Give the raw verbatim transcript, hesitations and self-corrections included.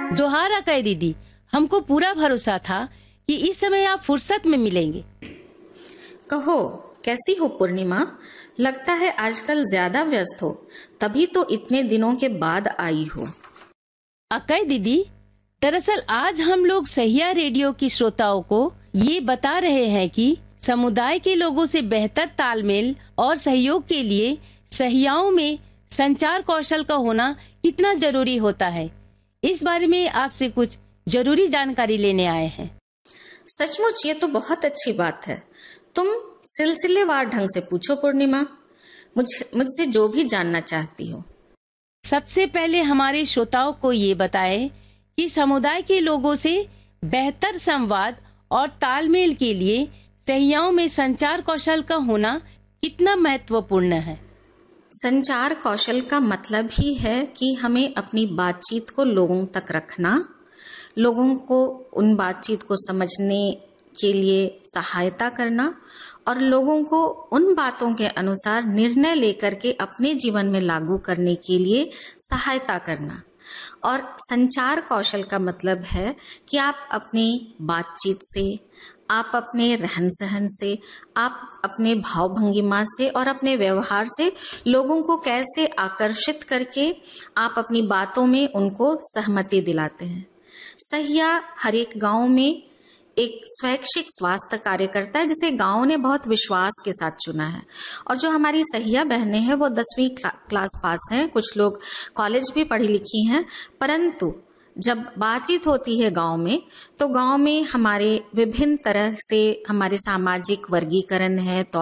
जोहार अकई दीदी, हमको पूरा भरोसा था कि इस समय आप फुर्सत में मिलेंगे। कहो, कैसी हो पूर्णिमा? लगता है आजकल ज्यादा व्यस्त हो, तभी तो इतने दिनों के बाद आई हो। अकई दीदी, दरअसल आज हम लोग सहिया रेडियो की श्रोताओं को ये बता रहे हैं कि समुदाय के लोगों से बेहतर तालमेल और सहयोग के लिए सहियाओं में संचार कौशल का होना कितना जरूरी होता है। इस बारे में आपसे कुछ जरूरी जानकारी लेने आए हैं। सचमुच ये तो बहुत अच्छी बात है। तुम सिलसिलेवार ढंग से पूछो पूर्णिमा, मुझ मुझसे जो भी जानना चाहती हो। सबसे पहले हमारे श्रोताओं को ये बताएं कि समुदाय के लोगों से बेहतर संवाद और तालमेल के लिए सहियाओं में संचार कौशल का होना कितना महत्वपूर्ण है। संचार कौशल का मतलब ही है कि हमें अपनी बातचीत को लोगों तक रखना, लोगों को उन बातचीत को समझने के लिए सहायता करना और लोगों को उन बातों के अनुसार निर्णय लेकर के अपने जीवन में लागू करने के लिए सहायता करना। और संचार कौशल का मतलब है कि आप अपनी बातचीत से, आप अपने रहन सहन से, आप अपने भाव भंगिमा से और अपने व्यवहार से लोगों को कैसे आकर्षित करके आप अपनी बातों में उनको सहमति दिलाते हैं। सहिया हर एक गांव में एक स्वैच्छिक स्वास्थ्य कार्यकर्ता है जिसे गांव ने बहुत विश्वास के साथ चुना है। और जो हमारी सहिया बहनें हैं वो दसवीं क्ला, क्लास पास हैं, कुछ लोग कॉलेज भी पढ़ी लिखी हैं, परंतु जब बातचीत होती है गांव में तो गांव में हमारे विभिन्न तरह से हमारे सामाजिक वर्गीकरण है,